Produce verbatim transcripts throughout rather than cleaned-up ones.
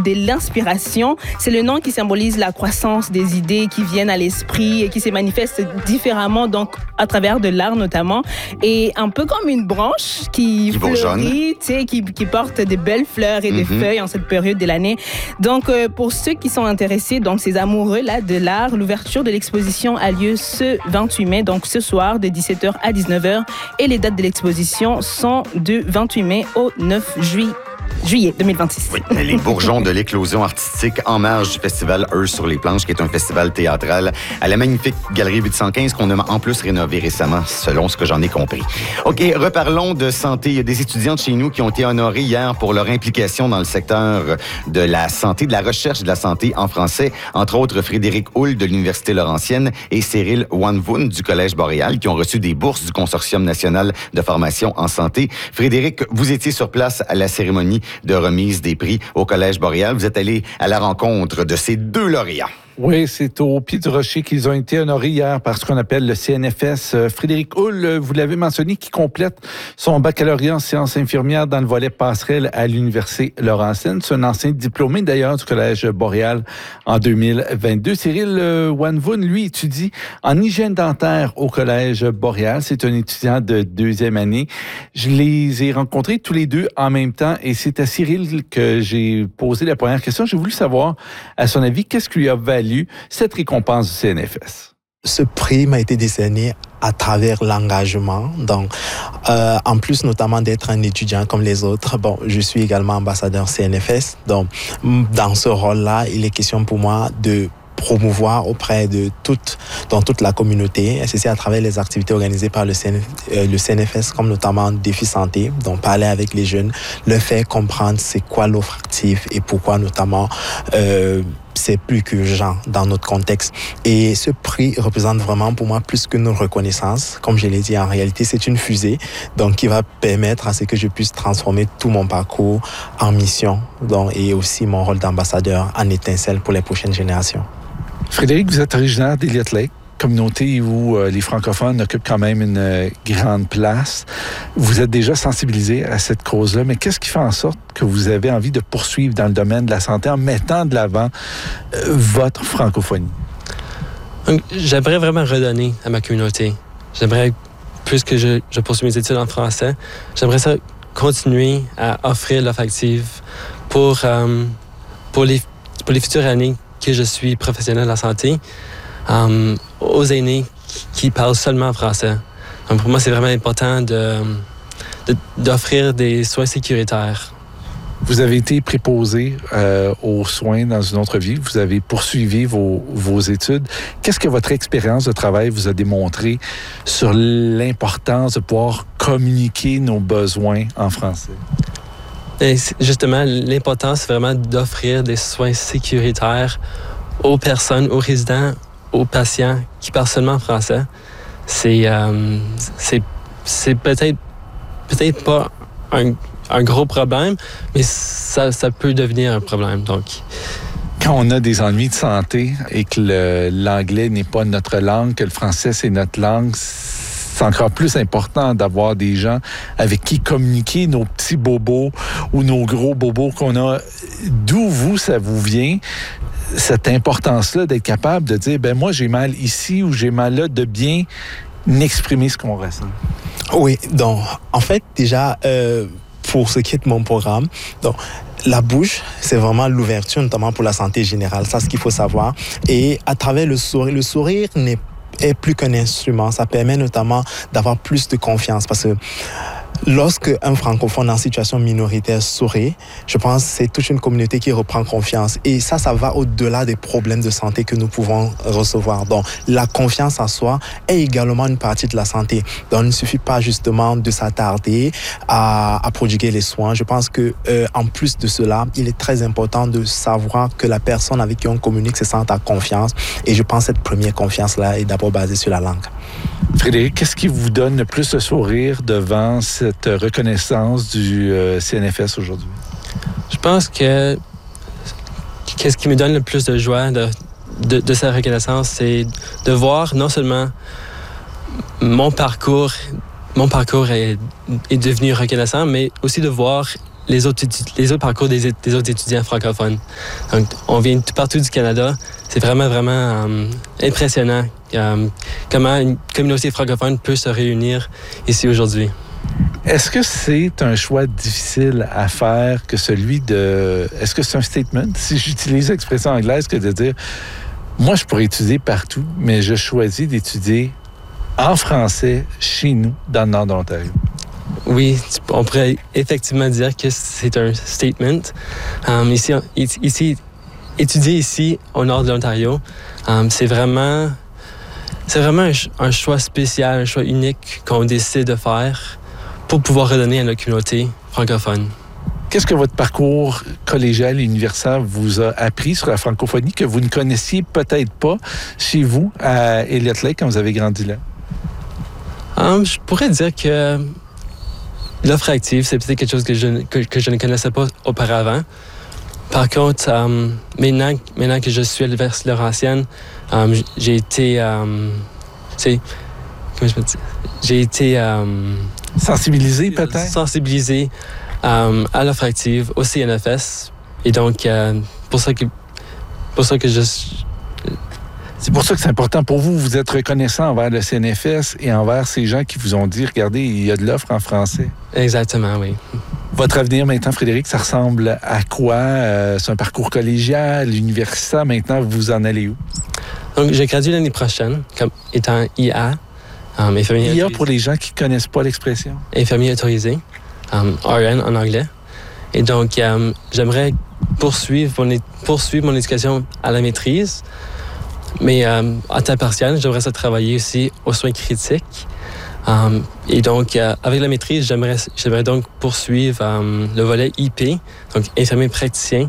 de l'inspiration. C'est le nom qui symbolise la croissance des idées qui viennent à l'esprit et qui se manifestent différemment, donc à travers de l'art notamment. Et un peu comme une branche qui, qui fleurit, tu sais, qui, qui porte des belles fleurs et des mm-hmm. feuilles en cette période de l'année. Donc, euh, pour ceux qui sont intéressés, donc ces amoureux-là de l'art, l'ouverture de l'exposition a lieu ce vingt-huit mai, donc ce soir, de dix-sept heures à dix-neuf heures. Et les dates de l'exposition sont du vingt-huit mai au neuf juillet. Juillet deux mille vingt-six. Oui, les bourgeons de l'éclosion artistique en marge du festival Eux sur les planches, qui est un festival théâtral à la magnifique Galerie huit cent quinze qu'on a en plus rénové récemment, selon ce que j'en ai compris. OK, reparlons de santé. Il y a des étudiants de chez nous qui ont été honorés hier pour leur implication dans le secteur de la santé, de la recherche de la santé en français, entre autres Frédéric Houle de l'Université Laurentienne et Cyril Wanvoun du Collège Boréal, qui ont reçu des bourses du Consortium national de formation en santé. Frédéric, vous étiez sur place à la cérémonie de remise des prix au Collège Boréal. Vous êtes allé à la rencontre de ces deux lauréats. Oui, c'est au Pied du Rocher qu'ils ont été honorés hier par ce qu'on appelle le C N F S. Frédéric Houle, vous l'avez mentionné, qui complète son baccalauréat en sciences infirmières dans le volet passerelle à l'Université Laurentienne. C'est un ancien diplômé d'ailleurs du Collège Boréal en deux mille vingt-deux. Cyril Wanvoun, lui, étudie en hygiène dentaire au Collège Boréal. C'est un étudiant de deuxième année. Je les ai rencontrés tous les deux en même temps et c'est à Cyril que j'ai posé la première question. J'ai voulu savoir, à son avis, qu'est-ce qui lui a valu cette récompense du C N F S? Ce prix m'a été décerné à travers l'engagement. Donc, euh, en plus notamment d'être un étudiant comme les autres, bon, je suis également ambassadeur C N F S. Donc, dans ce rôle-là, il est question pour moi de promouvoir auprès de toute, dans toute la communauté, et ceci à travers les activités organisées par le, C N, euh, le C N F S, comme notamment Défi Santé, donc parler avec les jeunes, leur faire comprendre c'est quoi l'offre active et pourquoi notamment euh, c'est plus qu'urgent dans notre contexte. Et ce prix représente vraiment pour moi plus qu'une reconnaissance. Comme je l'ai dit, en réalité, c'est une fusée donc qui va permettre à ce que je puisse transformer tout mon parcours en mission donc, et aussi mon rôle d'ambassadeur en étincelle pour les prochaines générations. Frédéric, vous êtes originaire d'Elliott Lake, communauté où euh, les francophones occupent quand même une euh, grande place. Vous êtes déjà sensibilisé à cette cause-là, mais qu'est-ce qui fait en sorte que vous avez envie de poursuivre dans le domaine de la santé en mettant de l'avant euh, votre francophonie? Donc, j'aimerais vraiment redonner à ma communauté. J'aimerais, plus que je, je poursuis mes études en français, j'aimerais ça continuer à offrir l'offre active pour, euh, pour, les, pour les futures années que je suis professionnel de la santé, um, aux aînés qui parlent seulement français. Donc pour moi, c'est vraiment important de, de, d'offrir des soins sécuritaires. Vous avez été préposé euh, aux soins dans une autre vie. Vous avez poursuivi vos, vos études. Qu'est-ce que votre expérience de travail vous a démontré sur l'importance de pouvoir communiquer nos besoins en français? Et justement, l'important, c'est vraiment d'offrir des soins sécuritaires aux personnes, aux résidents, aux patients qui parlent seulement français. C'est, euh, c'est, c'est peut-être, peut-être pas un, un gros problème, mais ça, ça peut devenir un problème. Donc, quand on a des ennuis de santé et que le, l'anglais n'est pas notre langue, que le français, c'est notre langue, c'est encore plus important d'avoir des gens avec qui communiquer nos petits bobos ou nos gros bobos qu'on a. D'où vous, ça vous vient, cette importance-là d'être capable de dire, ben moi, j'ai mal ici ou j'ai mal là, de bien exprimer ce qu'on ressent? Oui, donc, en fait, déjà, euh, pour ce qui est de mon programme, donc, la bouche, c'est vraiment l'ouverture, notamment pour la santé générale. Ça, c'est ce qu'il faut savoir. Et à travers le sourire, le sourire n'est est plus qu'un instrument. Ça permet notamment d'avoir plus de confiance parce que lorsque un francophone en situation minoritaire sourit, je pense que c'est toute une communauté qui reprend confiance. Et ça, ça va au-delà des problèmes de santé que nous pouvons recevoir. Donc, la confiance en soi est également une partie de la santé. Donc, il ne suffit pas justement de s'attarder à, à prodiguer les soins. Je pense que euh, en plus de cela, il est très important de savoir que la personne avec qui on communique se sente en confiance. Et je pense que cette première confiance-là est d'abord basée sur la langue. Frédéric, qu'est-ce qui vous donne le plus de sourire devant cette reconnaissance du euh, C N F S aujourd'hui? Je pense que qu'est-ce qui me donne le plus de joie de, de, de cette reconnaissance, c'est de voir non seulement mon parcours, mon parcours est, est devenu reconnaissant, mais aussi de voir les autres, les autres parcours des, des autres étudiants francophones. Donc, on vient tout partout du Canada. C'est vraiment, vraiment euh, impressionnant euh, comment une communauté francophone peut se réunir ici aujourd'hui. Est-ce que c'est un choix difficile à faire que celui de... Est-ce que c'est un statement, si j'utilise l'expression anglaise, que de dire, moi, je pourrais étudier partout, mais je choisis d'étudier en français chez nous, dans le nord de l'Ontario? Oui, on pourrait effectivement dire que c'est un statement. Um, ici, ici, étudier ici, au nord de l'Ontario, um, c'est vraiment, c'est vraiment un, un choix spécial, un choix unique qu'on décide de faire pour pouvoir redonner à notre communauté francophone. Qu'est-ce que votre parcours collégial et universitaire vous a appris sur la francophonie que vous ne connaissiez peut-être pas chez vous à Elliott Lake quand vous avez grandi là? Um, je pourrais dire que l'offre active, c'est peut-être quelque chose que je, que, que je ne connaissais pas auparavant. Par contre, um, maintenant, maintenant que je suis à l'Université Laurentienne, um, j'ai été... Um, c'est, comment je peux dire? J'ai été... Um, sensibilisé, peut-être? Sensibilisé um, à l'offre active, au C N F S. Et donc, uh, pour ça que, pour ça que je... C'est pour ça que c'est important pour vous. Vous êtes reconnaissant envers le C N F S et envers ces gens qui vous ont dit, regardez, il y a de l'offre en français. Exactement, oui. Votre avenir maintenant, Frédéric, ça ressemble à quoi? Euh, c'est un parcours collégial, universitaire. Maintenant, vous en allez où? Donc, j'ai gradué l'année prochaine comme étant I A. Um, infirmier I A, autorisé. pour les gens qui ne connaissent pas l'expression? Infirmier autorisé, um, R N en anglais. Et donc, um, j'aimerais poursuivre mon, poursuivre mon éducation à la maîtrise. Mais euh, à temps partiel, j'aimerais ça travailler aussi aux soins critiques. Um, et donc, euh, avec la maîtrise, j'aimerais, j'aimerais donc poursuivre um, le volet I P, donc infirmier praticien.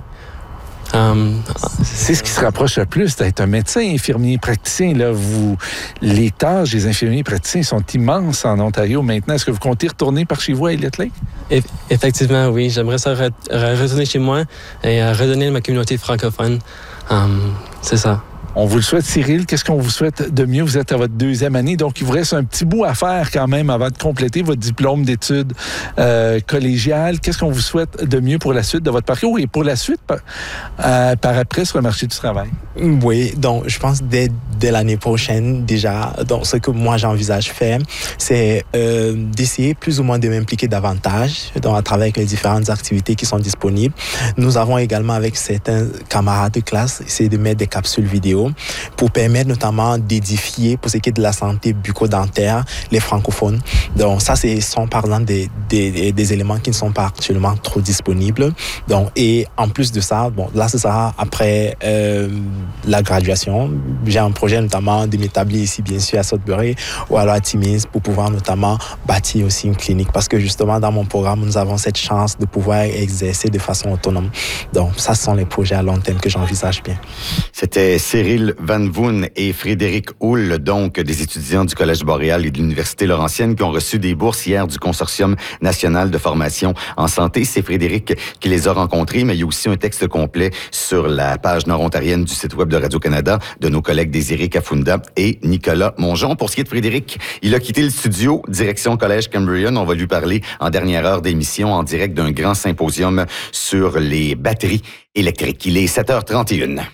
Um, c'est ce qui se rapproche le plus d'être un médecin infirmier praticien. Là, vous, les tâches des infirmiers praticiens sont immenses en Ontario maintenant. Est-ce que vous comptez retourner par chez vous à Elliott Lake? Eff- effectivement, oui. J'aimerais ça re- re- retourner chez moi et euh, redonner à ma communauté francophone. Um, c'est ça. On vous le souhaite, Cyril. Qu'est-ce qu'on vous souhaite de mieux? Vous êtes à votre deuxième année, donc il vous reste un petit bout à faire quand même avant de compléter votre diplôme d'études euh, collégiales. Qu'est-ce qu'on vous souhaite de mieux pour la suite de votre parcours et pour la suite par, euh, par après sur le marché du travail? Oui, donc je pense dès, dès l'année prochaine déjà, donc ce que moi j'envisage faire, c'est euh, d'essayer plus ou moins de m'impliquer davantage donc, à travers les différentes activités qui sont disponibles. Nous avons également avec certains camarades de classe essayé de mettre des capsules vidéo pour permettre notamment d'édifier, pour ce qui est de la santé bucco-dentaire, les francophones. Donc ça, ce sont par exemple des, des, des éléments qui ne sont pas actuellement trop disponibles. Donc, et en plus de ça, bon, là, ce sera après euh, la graduation. J'ai un projet notamment de m'établir ici, bien sûr, à Sudbury ou alors à Timmins pour pouvoir notamment bâtir aussi une clinique. Parce que justement, dans mon programme, nous avons cette chance de pouvoir exercer de façon autonome. Donc, ça, ce sont les projets à long terme que j'envisage bien. C'était Cyril Van Voon et Frédéric Houle, donc des étudiants du Collège Boréal et de l'Université Laurentienne qui ont reçu des bourses hier du Consortium national de formation en santé. C'est Frédéric qui les a rencontrés, mais il y a aussi un texte complet sur la page nord-ontarienne du site web de Radio-Canada de nos collègues Désiré Kafunda et Nicolas Mongeon. Pour ce qui est de Frédéric, il a quitté le studio, direction Collège Cambrian. On va lui parler en dernière heure d'émission en direct d'un grand symposium sur les batteries électriques. Il est sept heures trente et une.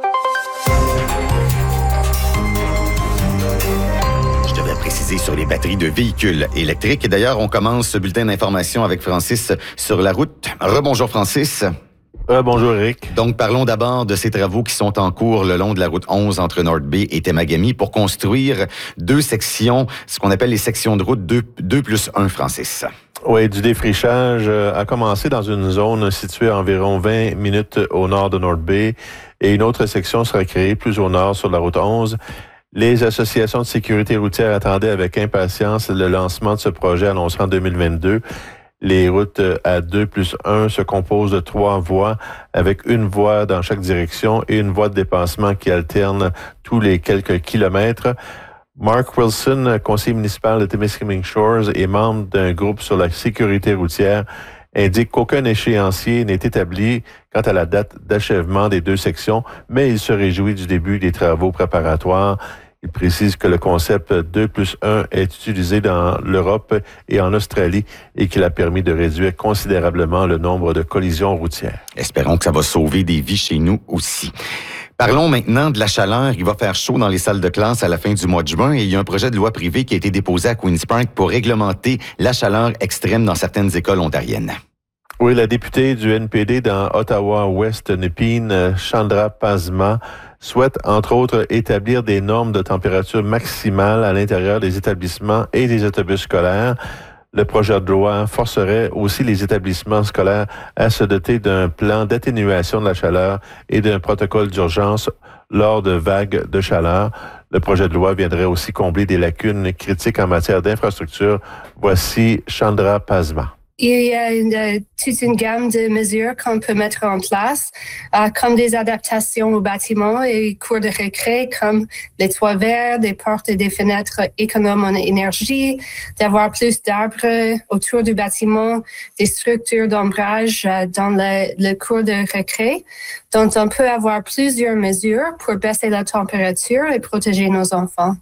Sur les batteries de véhicules électriques. Et d'ailleurs, on commence ce bulletin d'information avec Francis sur la route. Rebonjour Francis. Euh, bonjour Eric. Donc, parlons d'abord de ces travaux qui sont en cours le long de la route onze entre North Bay et Temagami pour construire deux sections, ce qu'on appelle les sections de route deux plus un, Francis. Oui, du défrichage euh, a commencé dans une zone située à environ vingt minutes au nord de North Bay et une autre section sera créée plus au nord sur la route onze. Les associations de sécurité routière attendaient avec impatience le lancement de ce projet annoncé en deux mille vingt-deux. Les routes à deux plus un se composent de trois voies avec une voie dans chaque direction et une voie de dépassement qui alterne tous les quelques kilomètres. Mark Wilson, conseiller municipal de Temiskaming Shores et membre d'un groupe sur la sécurité routière, indique qu'aucun échéancier n'est établi quant à la date d'achèvement des deux sections, mais il se réjouit du début des travaux préparatoires Il précise que le concept deux plus un est utilisé dans l'Europe et en Australie et qu'il a permis de réduire considérablement le nombre de collisions routières. Espérons que ça va sauver des vies chez nous aussi. Parlons maintenant de la chaleur. Il va faire chaud dans les salles de classe à la fin du mois de juin et il y a un projet de loi privé qui a été déposé à Queen's Park pour réglementer la chaleur extrême dans certaines écoles ontariennes. Oui, la députée du N P D dans Ottawa-Ouest, Nepean, Chandra Pasma, souhaite, entre autres, établir des normes de température maximale à l'intérieur des établissements et des autobus scolaires. Le projet de loi forcerait aussi les établissements scolaires à se doter d'un plan d'atténuation de la chaleur et d'un protocole d'urgence lors de vagues de chaleur. Le projet de loi viendrait aussi combler des lacunes critiques en matière d'infrastructure. Voici Chandra Pasma. Il y a une, toute une gamme de mesures qu'on peut mettre en place, euh, comme des adaptations aux bâtiments et cours de récré, comme les toits verts, des portes et des fenêtres économes en énergie, d'avoir plus d'arbres autour du bâtiment, des structures d'ombrage euh, dans le, le cours de récré. Donc, on peut avoir plusieurs mesures pour baisser la température et protéger nos enfants.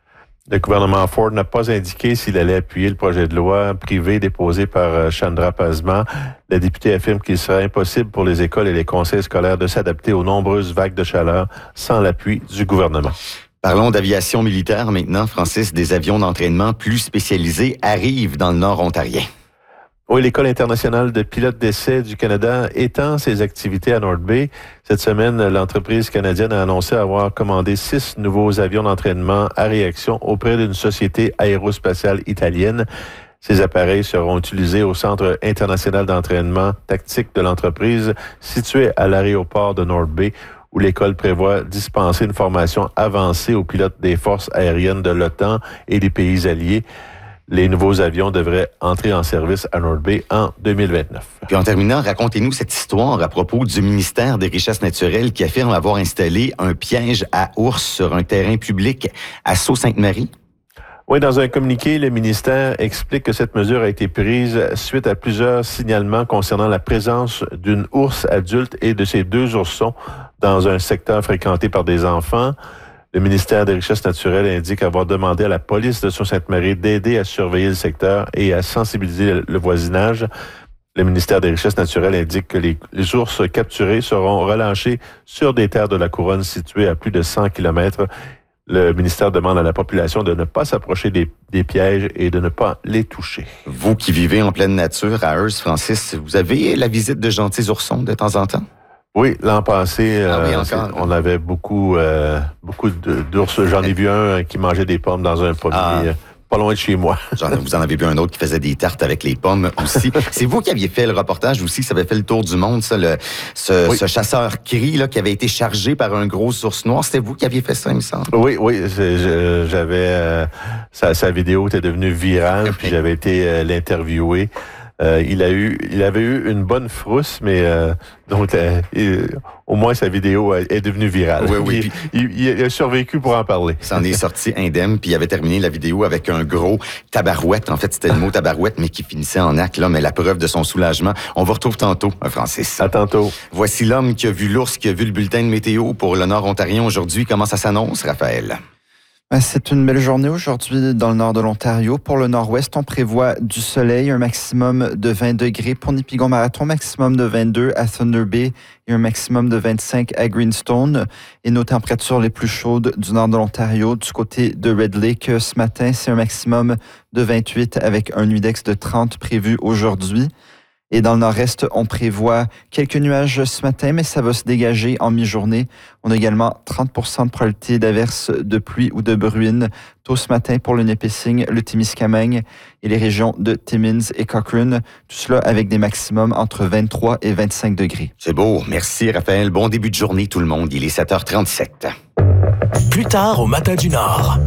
Le gouvernement Ford n'a pas indiqué s'il allait appuyer le projet de loi privé déposé par Chandra Pasma. La députée affirme qu'il serait impossible pour les écoles et les conseils scolaires de s'adapter aux nombreuses vagues de chaleur sans l'appui du gouvernement. Parlons d'aviation militaire maintenant. Francis, des avions d'entraînement plus spécialisés arrivent dans le nord ontarien. Oui, l'École internationale de pilotes d'essai du Canada étend ses activités à North Bay. Cette semaine, l'entreprise canadienne a annoncé avoir commandé six nouveaux avions d'entraînement à réaction auprès d'une société aérospatiale italienne. Ces appareils seront utilisés au Centre international d'entraînement tactique de l'entreprise situé à l'aéroport de North Bay, où l'école prévoit dispenser une formation avancée aux pilotes des forces aériennes de l'OTAN et des pays alliés. Les nouveaux avions devraient entrer en service à North Bay en deux mille vingt-neuf. Puis en terminant, racontez-nous cette histoire à propos du ministère des Richesses naturelles qui affirme avoir installé un piège à ours sur un terrain public à Sault-Sainte-Marie. Oui, dans un communiqué, le ministère explique que cette mesure a été prise suite à plusieurs signalements concernant la présence d'une ours adulte et de ses deux oursons dans un secteur fréquenté par des enfants. Le ministère des Richesses naturelles indique avoir demandé à la police de Sault-Sainte-Marie d'aider à surveiller le secteur et à sensibiliser le voisinage. Le ministère des Richesses naturelles indique que les, les ours capturés seront relâchés sur des terres de la Couronne situées à plus de cent kilomètres. Le ministère demande à la population de ne pas s'approcher des, des pièges et de ne pas les toucher. Vous qui vivez en pleine nature à Hearst, Francis, vous avez la visite de gentils oursons de temps en temps? Oui, l'an passé, ah oui, euh, on avait beaucoup, euh, beaucoup d'ours. J'en ai vu un qui mangeait des pommes dans un pommier, ah. pas loin de chez moi. Vous en avez vu un autre qui faisait des tartes avec les pommes aussi. C'est vous qui aviez fait le reportage aussi, ça avait fait le tour du monde, ça, le, ce, oui. ce chasseur cri là, qui avait été chargé par un gros ours noir. C'était vous qui aviez fait ça, il me semble. Oui, oui, je, j'avais... Euh, sa, sa vidéo était devenue virale, okay. Puis j'avais été euh, l'interviewer. Euh, il a eu, il avait eu une bonne frousse, mais euh, donc euh, il, au moins sa vidéo est devenue virale. Oui, oui. Il, il, il a survécu pour en parler. Ça en est sorti indemne, puis il avait terminé la vidéo avec un gros tabarouette. En fait, c'était le mot tabarouette, mais qui finissait en acte, là, mais la preuve de son soulagement. On vous retrouve tantôt, Francis. À tantôt. Voici l'homme qui a vu l'ours, qui a vu le bulletin de météo pour le Nord ontarien aujourd'hui. Comment ça s'annonce, Raphaël? C'est une belle journée aujourd'hui dans le nord de l'Ontario. Pour le nord-ouest, on prévoit du soleil, un maximum de vingt degrés pour Nipigon-Marathon, maximum de vingt-deux à Thunder Bay et un maximum de vingt-cinq à Greenstone. Et nos températures les plus chaudes du nord de l'Ontario, du côté de Red Lake ce matin, c'est un maximum de vingt-huit avec un index de trente prévu aujourd'hui. Et dans le nord-est, on prévoit quelques nuages ce matin, mais ça va se dégager en mi-journée. On a également trente pour cent de probabilité d'averses de pluie ou de bruine tôt ce matin pour le Nipissing, le Témiscamingue et les régions de Timmins et Cochrane. Tout cela avec des maximums entre vingt-trois et vingt-cinq degrés. C'est beau. Merci, Raphaël. Bon début de journée, tout le monde. Il est sept heures trente-sept. Plus tard, au Matin du Nord.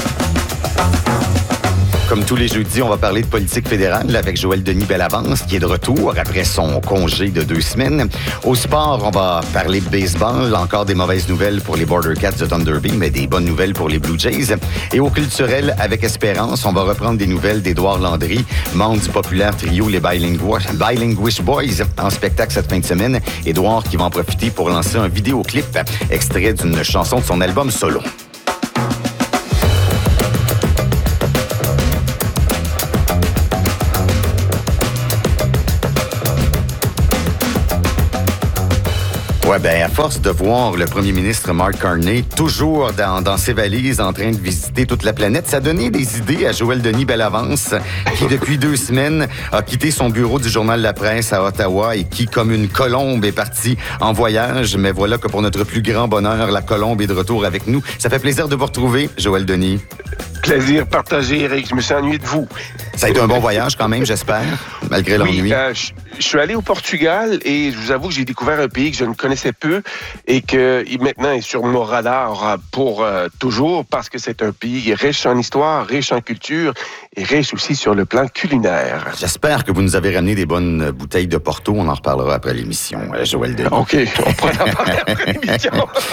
Comme tous les jeudis, on va parler de politique fédérale avec Joël Denis Bellavance, qui est de retour après son congé de deux semaines. Au sport, on va parler de baseball. Encore des mauvaises nouvelles pour les Border Cats de Thunder Bay, mais des bonnes nouvelles pour les Blue Jays. Et au culturel, avec Espérance, on va reprendre des nouvelles d'Édouard Landry, membre du populaire trio Les Bilinguish, Bilinguish Boys, en spectacle cette fin de semaine. Édouard qui va en profiter pour lancer un vidéoclip extrait d'une chanson de son album solo. Ouais, ben à force de voir le premier ministre Mark Carney toujours dans, dans ses valises en train de visiter toute la planète, ça a donné des idées à Joël Denis Bellavance, qui depuis deux semaines a quitté son bureau du Journal La Presse à Ottawa et qui, comme une colombe, est parti en voyage. Mais voilà que pour notre plus grand bonheur, la colombe est de retour avec nous. Ça fait plaisir de vous retrouver, Joël Denis. Plaisir partagé, Eric. Je me suis ennuyé de vous. Ça a été un bon voyage quand même, j'espère, malgré l'ennui. Oui, euh, je, je suis allé au Portugal et je vous avoue que j'ai découvert un pays que je ne connaissais peu et que maintenant est sur mon radar pour euh, toujours parce que c'est un pays riche en histoire, riche en culture et riche aussi sur le plan culinaire. J'espère que vous nous avez ramené des bonnes bouteilles de Porto. On en reparlera après l'émission, Joël Denis. OK, on pourra en parler après l'émission.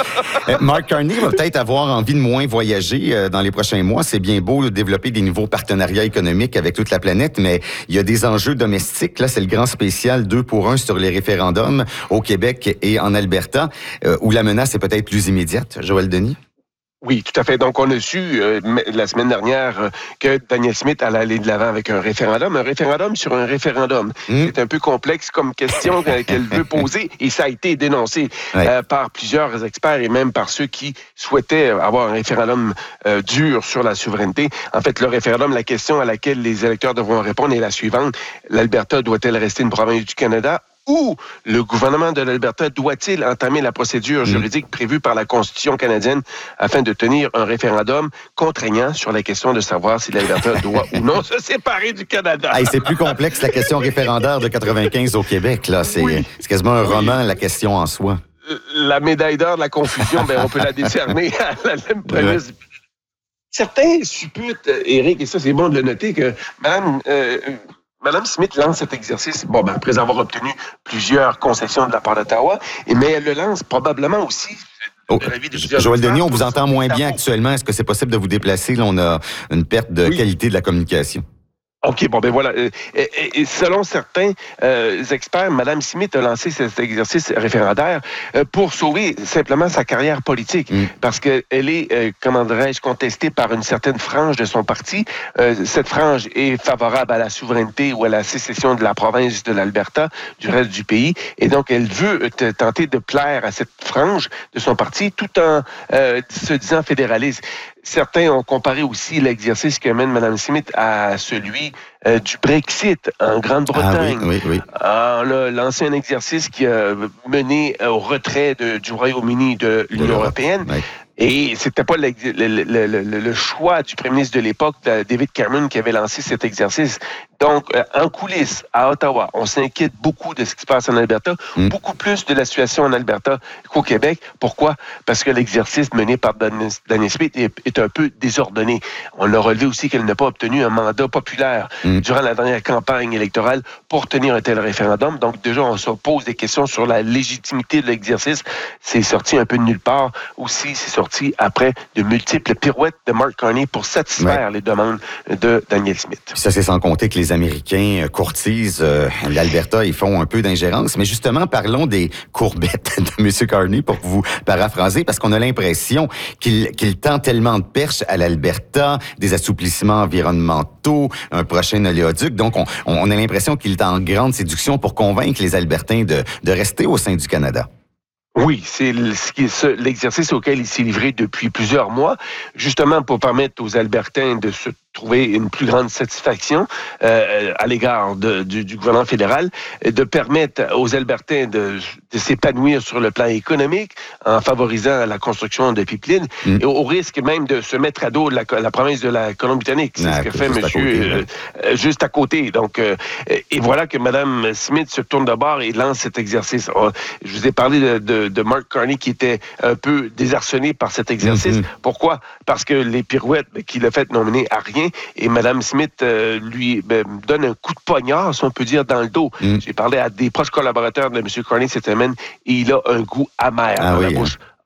Mark Carney va peut-être avoir envie de moins voyager dans les prochains mois. C'est bien beau de développer des nouveaux partenariats économiques avec toute la planète, mais il y a des enjeux domestiques. Là, c'est le grand spécial deux pour un sur les référendums au Québec et en Alberta, euh, où la menace est peut-être plus immédiate. Joël Denis? Oui, tout à fait. Donc, on a su euh, la semaine dernière euh, que Danielle Smith allait aller de l'avant avec un référendum. Un référendum sur un référendum. Mmh. C'est un peu complexe comme question qu'elle veut poser et ça a été dénoncé ouais. euh, par plusieurs experts et même par ceux qui souhaitaient avoir un référendum euh, dur sur la souveraineté. En fait, le référendum, la question à laquelle les électeurs devront répondre est la suivante. L'Alberta doit-elle rester une province du Canada? Ou le gouvernement de l'Alberta doit-il entamer la procédure juridique prévue par la Constitution canadienne afin de tenir un référendum contraignant sur la question de savoir si l'Alberta doit ou non se séparer du Canada? Hey, c'est plus complexe la question référendaire de quatre-vingt-quinze au Québec. Là. C'est, oui. c'est quasiment un roman, oui. la question en soi. La médaille d'or de la confusion, ben, on peut la décerner à la même prémisse. Ouais. Certains supputent, Éric, et ça c'est bon de le noter, que Mme... Euh, Mme Smith lance cet exercice, bon, ben, après avoir obtenu plusieurs concessions de la part d'Ottawa, et, mais elle le lance probablement aussi. Oh, Joël Denis, on vous entend moins bien actuellement. Est-ce que c'est possible de vous déplacer? Là, on a une perte de oui. qualité de la communication. OK, bon, ben voilà. Et, et, et selon certains euh, experts, Mme Smith a lancé cet exercice référendaire euh, pour sauver simplement sa carrière politique. Mm. Parce qu'elle est, euh, comment dirais-je, contestée par une certaine frange de son parti. Euh, cette frange est favorable à la souveraineté ou à la sécession de la province de l'Alberta, du reste du pays. Et donc, elle veut t- tenter de plaire à cette frange de son parti tout en euh, se disant fédéraliste. Certains ont comparé aussi l'exercice que mène Mme Smith à celui euh, du Brexit en Grande-Bretagne. Ah, oui, oui, oui. Alors, là, lancé un exercice qui a mené au retrait de, du Royaume-Uni de l'Union européenne. Oui. Et c'était pas le, le, le, le, le choix du premier ministre de l'époque, David Cameron, qui avait lancé cet exercice. Donc, euh, en coulisses, à Ottawa, on s'inquiète beaucoup de ce qui se passe en Alberta, mm. beaucoup plus de la situation en Alberta qu'au Québec. Pourquoi? Parce que l'exercice mené par Danielle Smith est, est un peu désordonné. On a relevé aussi qu'elle n'a pas obtenu un mandat populaire mm. durant la dernière campagne électorale pour tenir un tel référendum. Donc, déjà, on se pose des questions sur la légitimité de l'exercice. C'est sorti un peu de nulle part. Aussi, c'est sorti après de multiples pirouettes de Mark Carney pour satisfaire ouais. les demandes de Danielle Smith. Puis ça, c'est sans compter que les Américains courtisent euh, l'Alberta, ils font un peu d'ingérence. Mais justement, parlons des courbettes de M. Carney, pour vous paraphraser, parce qu'on a l'impression qu'il, qu'il tend tellement de perches à l'Alberta, des assouplissements environnementaux, un prochain oléoduc. Donc, on, on a l'impression qu'il est en grande séduction pour convaincre les Albertains de, de rester au sein du Canada. Oui, c'est l'exercice auquel il s'est livré depuis plusieurs mois, justement pour permettre aux Albertains de se trouver une plus grande satisfaction euh, à l'égard de, du, du gouvernement fédéral, de permettre aux Albertains de, de s'épanouir sur le plan économique en favorisant la construction de pipelines, mmh. et au risque même de se mettre à dos la, la province de la Colombie-Britannique. C'est ah, ce que fait monsieur côté, euh, euh, juste à côté. Donc, euh, et voilà que Mme Smith se tourne de bord et lance cet exercice. Oh, je vous ai parlé de, de, de Mark Carney qui était un peu désarçonné par cet exercice. Mmh. Pourquoi? Parce que les pirouettes qu'il a faites n'ont mené à rien. Et Mme Smith euh, lui ben, donne un coup de poignard, si on peut dire, dans le dos. Mm. J'ai parlé à des proches collaborateurs de M. Carney cette semaine et il a un goût amer ah dans oui, la bouche. Hein.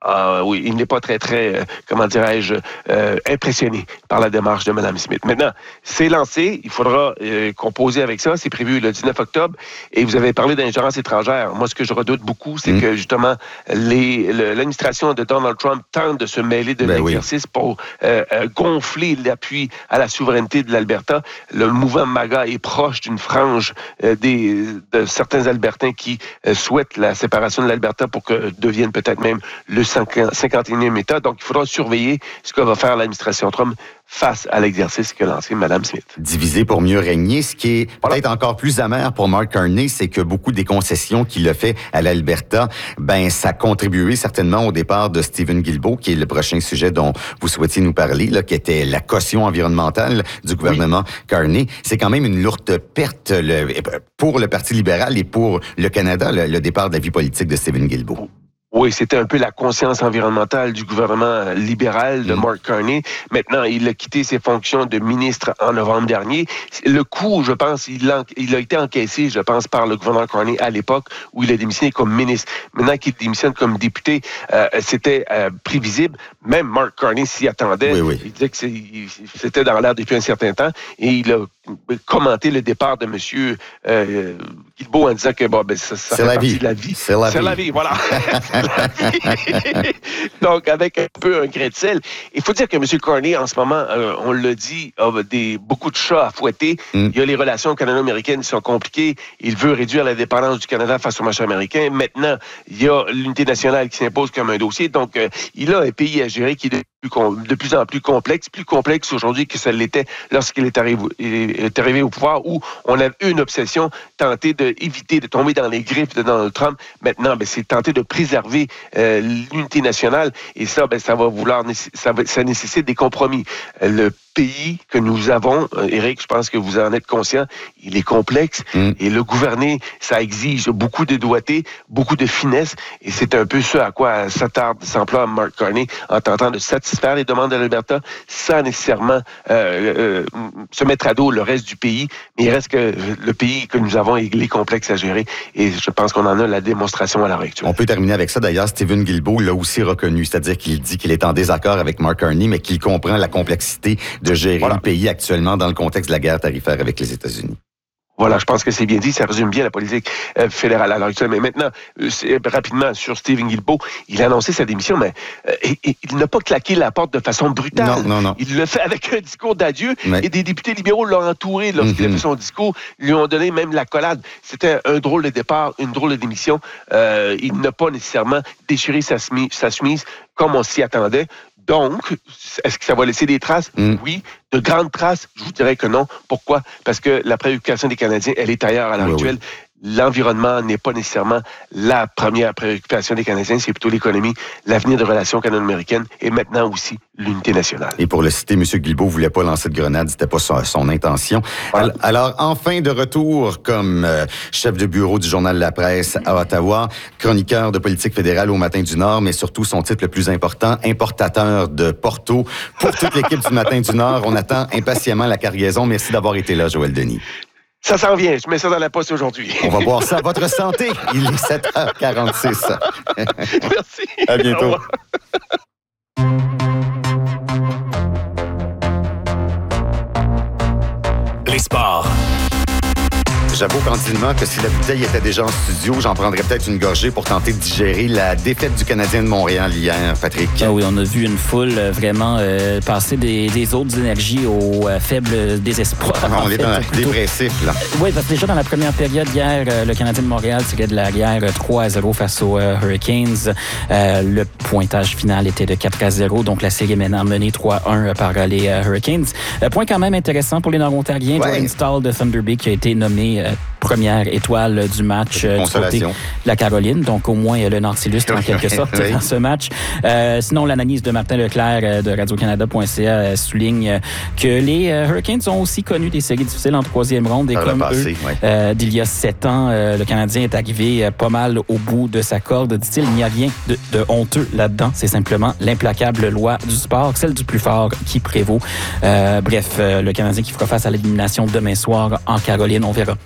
euh, oui, il n'est pas très, très, euh, comment dirais-je, euh, impressionné par la démarche de Mme Smith. Maintenant, c'est lancé. Il faudra euh, composer avec ça. C'est prévu le dix-neuf octobre. Et vous avez parlé d'ingérence étrangère. Moi, ce que je redoute beaucoup, c'est mmh. que, justement, les, le, l'administration de Donald Trump tente de se mêler de ben l'exercice oui. pour euh, euh, gonfler l'appui à la souveraineté de l'Alberta. Le mouvement MAGA est proche d'une frange euh, des, de certains Albertains qui euh, souhaitent la séparation de l'Alberta pour que devienne peut-être même le cinquante et unième État. Donc, il faudra surveiller ce que va faire l'administration Trump face à l'exercice que lancé Mme Smith. Diviser pour mieux régner, ce qui est voilà. peut-être encore plus amer pour Mark Carney, c'est que beaucoup des concessions qu'il a fait à l'Alberta, ben ça a contribué certainement au départ de Stephen Guilbeault, qui est le prochain sujet dont vous souhaitiez nous parler, là, qui était la caution environnementale du gouvernement oui. Carney. C'est quand même une lourde perte le, pour le Parti libéral et pour le Canada, le, le départ de la vie politique de Stephen Guilbeault. Oui, c'était un peu la conscience environnementale du gouvernement libéral de Mark Carney. Maintenant, il a quitté ses fonctions de ministre en novembre dernier. Le coup, je pense, il a, il a été encaissé, je pense, par le gouverneur Carney à l'époque où il a démissionné comme ministre. Maintenant qu'il démissionne comme député, euh, c'était euh, prévisible. Même Mark Carney s'y attendait. Oui, oui. Il disait que c'est, c'était dans l'air depuis un certain temps et il a commenté le départ de M. Euh, Guilbeault en disant que bon, ben, ça, ça fait partie vie. de la vie. C'est la c'est vie. la vie, voilà. Donc, avec un peu un grain de sel. Il faut dire que M. Carney, en ce moment, euh, on l'a dit, a des, beaucoup de chats à fouetter. Mm. Il y a les relations canado-américaines qui sont compliquées. Il veut réduire la dépendance du Canada face au marché américain. Maintenant, il y a l'unité nationale qui s'impose comme un dossier. Donc, euh, il a un pays à gérer qui est de de plus en plus complexe, plus complexe aujourd'hui que ça l'était lorsqu'il est arrivé, est arrivé au pouvoir, où on a eu une obsession, tenter d'éviter de tomber dans les griffes de Donald Trump. Maintenant, ben, c'est tenter de préserver euh, l'unité nationale, et ça, ben, ça va vouloir, ça, ça nécessite des compromis. Le pays que nous avons, Éric, je pense que vous en êtes conscient, il est complexe, mm. et le gouverner, ça exige beaucoup de doigté, beaucoup de finesse, et c'est un peu ce à quoi s'attarde, s'emploie Mark Carney, en tentant de satisfaire les demandes de l'Alberta, sans nécessairement euh, euh, se mettre à dos le reste du pays, mais il reste que le pays que nous avons, il est complexe à gérer, et je pense qu'on en a la démonstration à l'heure actuelle. On peut terminer avec ça, d'ailleurs, Stephen Guilbeault l'a aussi reconnu, c'est-à-dire qu'il dit qu'il est en désaccord avec Mark Carney, mais qu'il comprend la complexité de gérer voilà. le pays actuellement dans le contexte de la guerre tarifaire avec les États-Unis. Voilà, je pense que c'est bien dit, ça résume bien la politique euh, fédérale à l'heure actuelle. Mais maintenant, euh, c'est, rapidement, sur Stephen Guilbeault, il a annoncé sa démission, mais euh, et, et, il n'a pas claqué la porte de façon brutale. Non, non, non. Il le fait avec un discours d'adieu, mais... et des députés libéraux l'ont entouré lorsqu'il mm-hmm. a fait son discours, lui ont donné même l'accolade. C'était un drôle de départ, une drôle de démission. Euh, il n'a pas nécessairement déchiré sa, semi- sa chemise comme on s'y attendait. Donc, est-ce que ça va laisser des traces? Mm. Oui. De grandes traces? Je vous dirais que non. Pourquoi? Parce que la préoccupation des Canadiens, elle est ailleurs à l'heure oui, actuelle. Oui. L'environnement n'est pas nécessairement la première préoccupation des Canadiens, c'est plutôt l'économie, l'avenir des relations canado-américaines et maintenant aussi l'unité nationale. Et pour le citer, M. Guilbeault ne voulait pas lancer de grenade, c'était pas son, son intention. Voilà. Alors, enfin de retour comme euh, chef de bureau du Journal La Presse à Ottawa, chroniqueur de politique fédérale au Matin du Nord, mais surtout son titre le plus important, importateur de Porto. Pour toute l'équipe du Matin du Nord, on attend impatiemment la cargaison. Merci d'avoir été là, Joël Denis. Ça s'en vient, je mets ça dans la poste aujourd'hui. On va voir ça. Votre santé, il est sept heures quarante-six. Merci. À bientôt. Les sports. J'avoue candidement que si la bouteille était déjà en studio, j'en prendrais peut-être une gorgée pour tenter de digérer la défaite du Canadien de Montréal hier, Patrick. Ah oui, on a vu une foule euh, vraiment euh, passer des, des autres énergies au euh, faible désespoir. Ah, on est dans dépressif, là. Oui, parce que déjà dans la première période hier, euh, le Canadien de Montréal tirait de l'arrière trois à zéro face aux euh, Hurricanes. Euh, le pointage final était de quatre à zéro, donc la série est maintenant menée trois à un par euh, les euh, Hurricanes. Euh, point quand même intéressant pour les Nord-Ontariens, ouais. Jordan Staal de Thunder Bay qui a été nommé euh, première étoile du match euh, du côté de la Caroline. Donc, au moins, le Nord s'illustre en quelque sorte oui. dans ce match. Euh, sinon, l'analyse de Martin Leclerc euh, de radio canada point c a euh, souligne euh, que les euh, Hurricanes ont aussi connu des séries difficiles en troisième ronde. Et Par comme passé, eux, ouais. euh, d'il y a sept ans, euh, le Canadien est arrivé euh, pas mal au bout de sa corde. Dit-il, il n'y a rien de, de honteux là-dedans. C'est simplement l'implacable loi du sport, celle du plus fort qui prévaut. Euh, bref, euh, le Canadien qui fera face à l'élimination demain soir en Caroline. On verra justement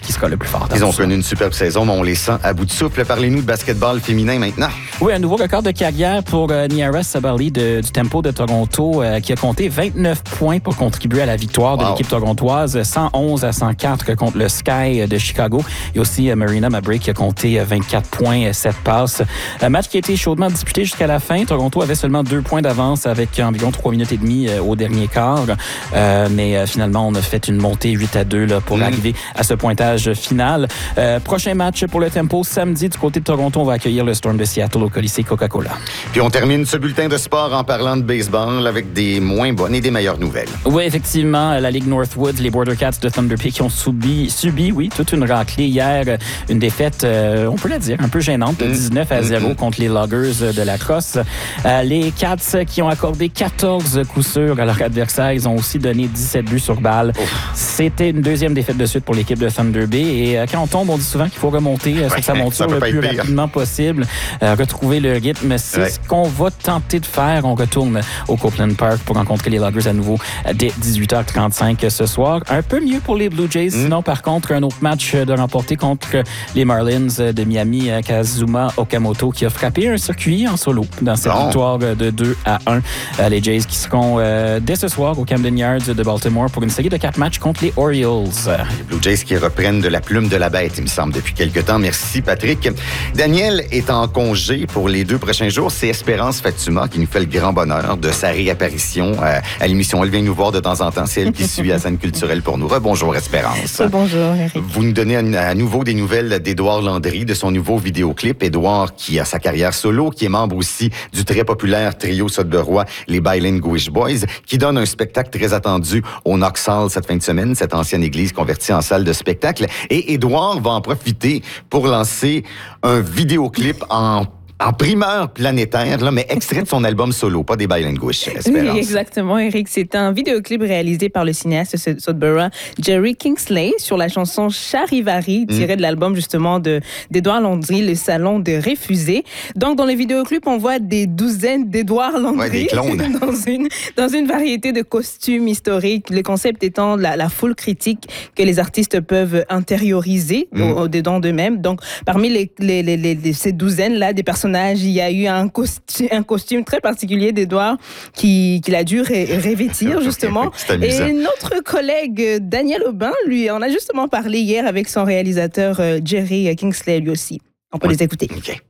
qui sera le plus fort. Ils ont connu une superbe saison, mais on les sent à bout de souffle. Parlez-nous de basketball féminin maintenant. Oui, un nouveau record de carrière pour euh, Niara Sabali de, du Tempo de Toronto euh, qui a compté vingt-neuf points pour contribuer à la victoire wow. de l'équipe torontoise, cent onze à cent quatre contre le Sky de Chicago. Il y a aussi euh, Marina Mabrey qui a compté vingt-quatre points, sept passes. Un match qui a été chaudement disputé jusqu'à la fin. Toronto avait seulement deux points d'avance avec environ trois minutes et demie euh, au dernier quart. Euh, mais euh, finalement, on a fait une montée huit à deux là, pour mmh. arriver à ce pointage final. Euh, prochain match pour le Tempo, samedi, du côté de Toronto, on va accueillir le Storm de Seattle au Colisée Coca-Cola. Puis on termine ce bulletin de sport en parlant de baseball avec des moins bonnes et des meilleures nouvelles. Oui, effectivement, la Ligue Northwood, les Border Cats de Thunder Bay qui ont subi, subi oui, toute une raclée hier. Une défaite, euh, on peut la dire, un peu gênante, mmh. dix-neuf à zéro mmh. contre les Loggers de la Crosse. Euh, les Cats qui ont accordé quatorze coups sûrs à leur adversaire, ils ont aussi donné dix-sept buts sur balle. Oh. C'était une deuxième défaite de suite pour l'équipe de Thunder Bay. Et euh, quand on tombe, on dit souvent qu'il faut remonter euh, ouais, sur sa monture le plus pire. rapidement possible, euh, retrouver le rythme. C'est ouais. ce qu'on va tenter de faire. On retourne au Copeland Park pour rencontrer les Loggers à nouveau dès dix-huit heures trente-cinq ce soir. Un peu mieux pour les Blue Jays. Mm. Sinon, par contre, un autre match de remporter contre les Marlins de Miami, Kazuma Okamoto, qui a frappé un circuit en solo dans cette bon. victoire de deux à un. Euh, les Jays qui seront euh, dès ce soir au Camden Yards de Baltimore pour une série de quatre matchs contre les Orioles. Les Blue Jays qui reprennent de la plume de la bête, il me semble, depuis quelque temps. Merci, Patrick. Daniel est en congé pour les deux prochains jours. C'est Espérance Fatuma qui nous fait le grand bonheur de sa réapparition à, à l'émission. Elle vient nous voir de temps en temps. C'est elle qui suit la scène culturelle pour nous. Rebonjour, Espérance. Bonjour, Eric. Vous nous donnez à, à nouveau des nouvelles d'Édouard Landry, de son nouveau vidéoclip. Édouard qui a sa carrière solo, qui est membre aussi du très populaire trio Sodberois, les Bilinguish Boys, qui donne un spectacle très attendu au Knox Hall cette fin de semaine, cette ancienne église convertie en salle de spectacle. Et Édouard va en profiter pour lancer un vidéoclip en En primeur planétaire, là, mais extrait de son album solo, pas des Bilinguish, Espérance. Oui, exactement, Eric. C'est un vidéoclip réalisé par le cinéaste Sodborough, Jerry Kingsley, sur la chanson Charivari, tirée mm. de l'album, justement, de, d'Édouard Landry, Le Salon de Réfusés. Donc, dans le vidéoclip, on voit des douzaines d'Édouard Landry. Ouais, des clones. dans, une, dans une variété de costumes historiques. Le concept étant la, la foule critique que les artistes peuvent intérioriser mm. au, au-dedans d'eux-mêmes. Donc, parmi les, les, les, les, ces douzaines-là, des personnes il y a eu un costume, un costume très particulier d'Édouard qui, qu'il a dû ré- revêtir, justement. Et notre collègue Daniel Aubin, lui, en a justement parlé hier avec son réalisateur euh, Jerry Kingsley, lui aussi. On peut oui. les écouter. Okay.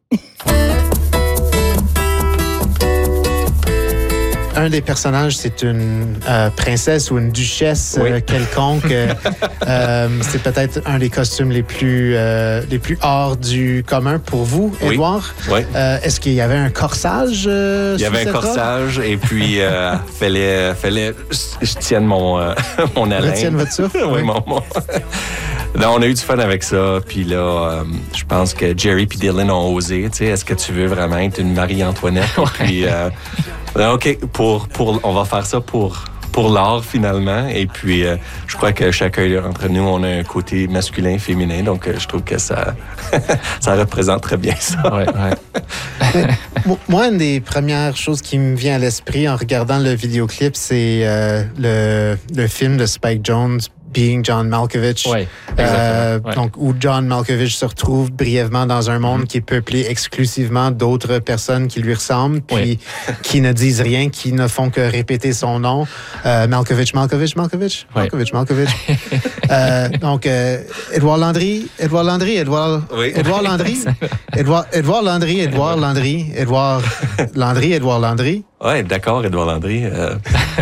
Un des personnages, c'est une euh, princesse ou une duchesse oui. euh, quelconque. euh, c'est peut-être un des costumes les plus, euh, les plus hors du commun pour vous, Édouard. Oui. oui. Euh, est-ce qu'il y avait un corsage? Euh, Il y avait un corsage robe? Et puis, euh, fallait, fallait je tienne mon, euh, mon haleine. Retienne votre souffle? oui, mon... mon... Non, on a eu du fun avec ça. Puis là, euh, je pense que Jerry et Dylan ont osé. Tu sais, est-ce que tu veux vraiment être une Marie-Antoinette? Puis, euh, OK, pour, pour, on va faire ça pour, pour l'art, finalement. Et puis, euh, je crois que chacun d'entre nous, on a un côté masculin et féminin. Donc, euh, je trouve que ça, ça représente très bien ça. Ouais, ouais. Moi, une des premières choses qui me vient à l'esprit en regardant le vidéoclip, c'est euh, le, le film de Spike Jonze, Being John Malkovich, ouais, euh, ouais. donc où John Malkovich se retrouve brièvement dans un monde mm-hmm. qui est peuplé exclusivement d'autres personnes qui lui ressemblent, puis ouais. qui ne disent rien, qui ne font que répéter son nom. Euh, Malkovich, Malkovich, Malkovich, ouais. Malkovich, Malkovich. euh, donc, euh, Édouard Landry, Édouard Landry, Édouard, oui. Édouard Landry, Édouard, Édouard Landry, Édouard Landry, Édouard Landry, Édouard Landry. Oui, d'accord, Édouard Landry. Euh...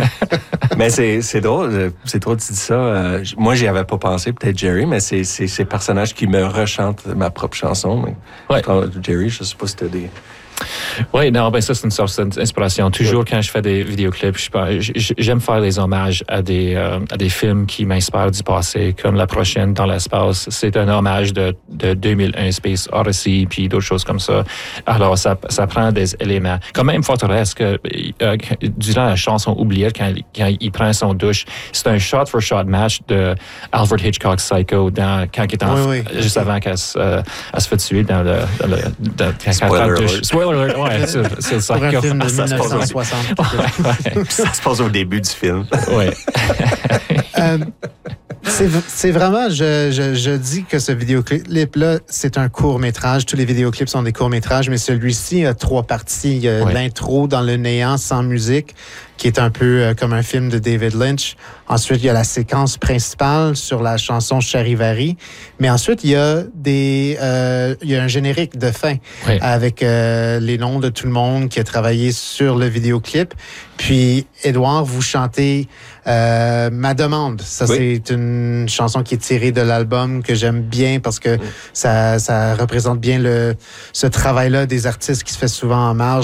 mais c'est, c'est drôle, c'est drôle que tu dis ça. Euh, moi, j'y avais pas pensé, peut-être Jerry, mais c'est, c'est ces personnages qui me rechantent ma propre chanson. Mais ouais. Jerry, je sais pas si t'as des... Oui, non, ben ça, c'est une sorte d'inspiration. Toujours, oui. quand je fais des vidéoclips, je, j'aime faire des hommages à des, euh, à des films qui m'inspirent du passé, comme La Prochaine dans l'espace. C'est un hommage de, de deux mille un Space Odyssey, puis d'autres choses comme ça. Alors, ça, ça prend des éléments. Quand même, Forteresse, que, euh, durant la chanson Oubliette, quand, quand il prend son douche, c'est un shot-for-shot match de Alfred Hitchcock Psycho, dans, quand il est en, oui, oui. juste avant qu'elle se, euh, elle se fait tuer dans le... Dans le dans, Spoiler alert. Spoiler ouais, c'est, c'est ça. Pour un film de Ça se passe au- dix-neuf cent soixante. Ouais, ouais. Ça se passe au début du film. Ouais. Euh, c'est, v- c'est vraiment, je, je, je dis que ce vidéoclip-là, c'est un court-métrage. Tous les vidéoclips sont des courts-métrages, mais celui-ci a trois parties. Il y a Ouais. l'intro dans le néant sans musique, qui est un peu euh, comme un film de David Lynch. Ensuite, il y a la séquence principale sur la chanson Charivari. Mais ensuite, il y a des, euh, il y a un générique de fin Ouais. avec euh, les noms de tout le monde qui a travaillé sur le vidéoclip. Puis, Édouard, vous chantez euh, Ma demande. Ça, Oui. c'est une chanson qui est tirée de l'album que j'aime bien parce que ça, ça représente bien le, ce travail-là des artistes qui se fait souvent en marge.